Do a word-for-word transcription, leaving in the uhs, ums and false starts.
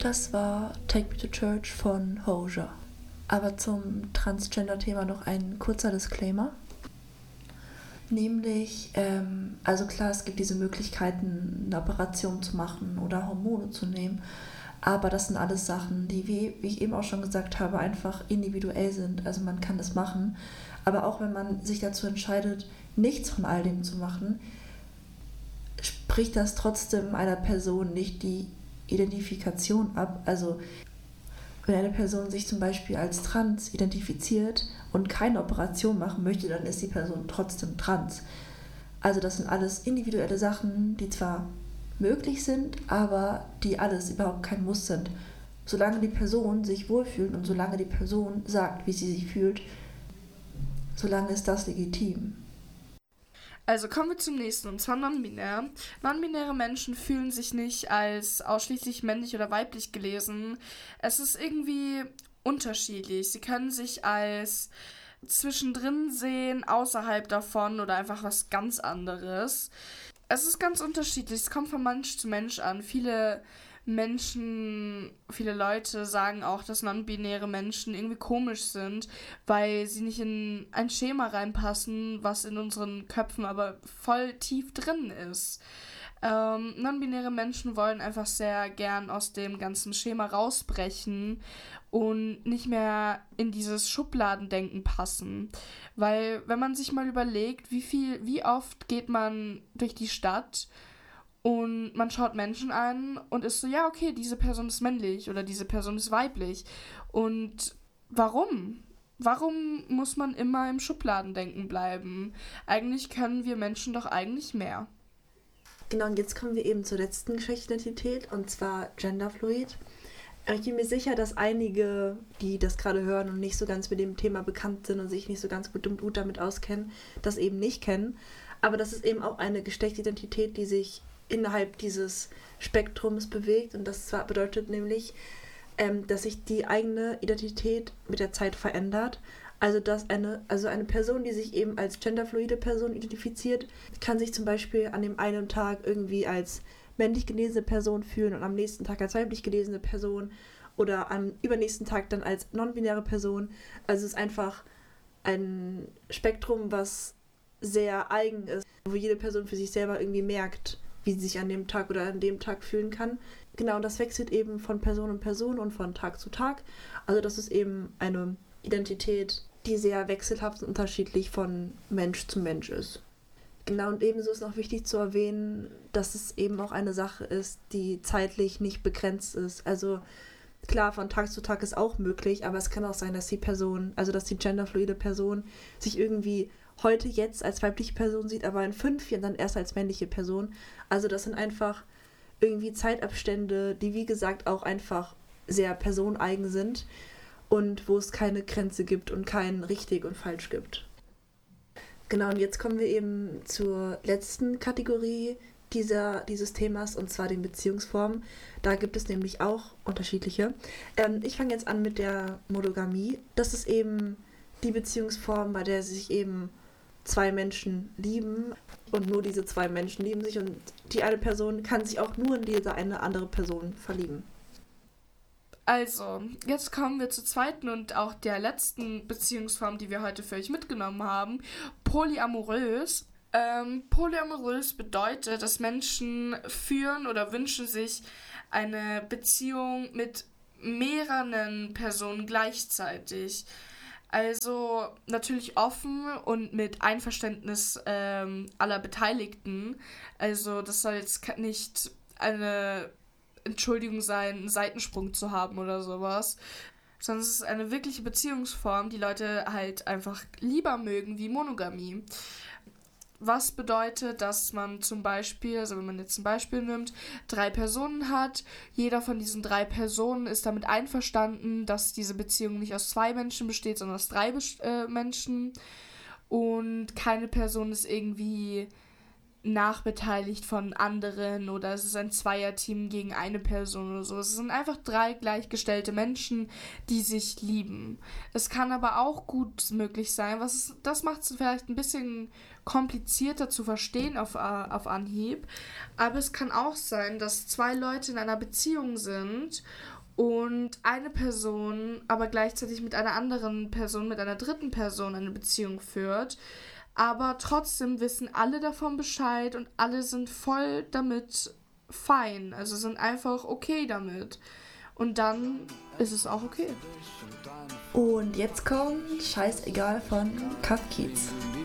Das war Take Me to Church von Hozier. Aber zum Transgender-Thema noch ein kurzer Disclaimer. Nämlich, ähm, also klar, es gibt diese Möglichkeiten, eine Operation zu machen oder Hormone zu nehmen. Aber das sind alles Sachen, die, wie, wie ich eben auch schon gesagt habe, einfach individuell sind. Also man kann das machen. Aber auch wenn man sich dazu entscheidet, nichts von all dem zu machen, spricht das trotzdem einer Person nicht die Identifikation ab. Also wenn eine Person sich zum Beispiel als trans identifiziert und keine Operation machen möchte, dann ist die Person trotzdem trans. Also das sind alles individuelle Sachen, die zwar möglich sind, aber die alles überhaupt kein Muss sind. Solange die Person sich wohlfühlt und solange die Person sagt, wie sie sich fühlt, solange ist das legitim. Also kommen wir zum nächsten, und zwar non-binär. Non-binäre Menschen fühlen sich nicht als ausschließlich männlich oder weiblich gelesen. Es ist irgendwie unterschiedlich. Sie können sich als zwischendrin sehen, außerhalb davon oder einfach was ganz anderes. Es ist ganz unterschiedlich. Es kommt von Mensch zu Mensch an. Viele Menschen, viele Leute sagen auch, dass non-binäre Menschen irgendwie komisch sind, weil sie nicht in ein Schema reinpassen, was in unseren Köpfen aber voll tief drin ist. Ähm, non-binäre Menschen wollen einfach sehr gern aus dem ganzen Schema rausbrechen und nicht mehr in dieses Schubladendenken passen. Weil, wenn man sich mal überlegt, wie viel, wie oft geht man durch die Stadt und man schaut Menschen an und ist so, ja, okay, diese Person ist männlich oder diese Person ist weiblich. Und warum? Warum muss man immer im Schubladendenken bleiben? Eigentlich können wir Menschen doch eigentlich mehr. Genau, und jetzt kommen wir eben zur letzten Geschlechtsidentität, und zwar Genderfluid. Ich bin mir sicher, dass einige, die das gerade hören und nicht so ganz mit dem Thema bekannt sind und sich nicht so ganz gut und gut damit auskennen, das eben nicht kennen. Aber das ist eben auch eine Geschlechtsidentität, die sich innerhalb dieses Spektrums bewegt, und das zwar bedeutet nämlich, ähm, dass sich die eigene Identität mit der Zeit verändert. Also dass eine, also eine Person, die sich eben als genderfluide Person identifiziert, kann sich zum Beispiel an dem einen Tag irgendwie als männlich gelesene Person fühlen und am nächsten Tag als weiblich gelesene Person oder am übernächsten Tag dann als non-binäre Person. Also es ist einfach ein Spektrum, was sehr eigen ist, wo jede Person für sich selber irgendwie merkt, wie sie sich an dem Tag oder an dem Tag fühlen kann. Genau, und das wechselt eben von Person zu Person und von Tag zu Tag. Also das ist eben eine Identität, die sehr wechselhaft und unterschiedlich von Mensch zu Mensch ist. Genau, und ebenso ist noch wichtig zu erwähnen, dass es eben auch eine Sache ist, die zeitlich nicht begrenzt ist. Also klar, von Tag zu Tag ist auch möglich, aber es kann auch sein, dass die Person, also dass die genderfluide Person sich irgendwie heute jetzt als weibliche Person sieht, aber in fünf Jahren dann erst als männliche Person. Also das sind einfach irgendwie Zeitabstände, die wie gesagt auch einfach sehr personeigen sind und wo es keine Grenze gibt und kein richtig und falsch gibt. Genau, und jetzt kommen wir eben zur letzten Kategorie dieser, dieses Themas, und zwar den Beziehungsformen. Da gibt es nämlich auch unterschiedliche. Ähm, ich fange jetzt an mit der Monogamie. Das ist eben die Beziehungsform, bei der sich eben zwei Menschen lieben und nur diese zwei Menschen lieben sich und die eine Person kann sich auch nur in diese eine andere Person verlieben. Also, jetzt kommen wir zur zweiten und auch der letzten Beziehungsform, die wir heute für euch mitgenommen haben. Polyamorös. Ähm, polyamorös bedeutet, dass Menschen führen oder wünschen sich eine Beziehung mit mehreren Personen gleichzeitig. Also natürlich offen und mit Einverständnis ähm, aller Beteiligten. Also das soll jetzt nicht eine Entschuldigung sein, einen Seitensprung zu haben oder sowas. Sondern es ist eine wirkliche Beziehungsform, die Leute halt einfach lieber mögen wie Monogamie. Was bedeutet, dass man zum Beispiel, also wenn man jetzt ein Beispiel nimmt, drei Personen hat, jeder von diesen drei Personen ist damit einverstanden, dass diese Beziehung nicht aus zwei Menschen besteht, sondern aus drei äh, Menschen, und keine Person ist irgendwie nachbeteiligt von anderen oder es ist ein Zweierteam gegen eine Person oder so. Es sind einfach drei gleichgestellte Menschen, die sich lieben. Es kann aber auch gut möglich sein, was es, das macht es vielleicht ein bisschen komplizierter zu verstehen auf, auf Anhieb, aber es kann auch sein, dass zwei Leute in einer Beziehung sind und eine Person aber gleichzeitig mit einer anderen Person, mit einer dritten Person eine Beziehung führt, aber trotzdem wissen alle davon Bescheid und alle sind voll damit fein, also sind einfach okay damit. Und dann ist es auch okay. Und jetzt kommt Scheißegal von Cuff Keats.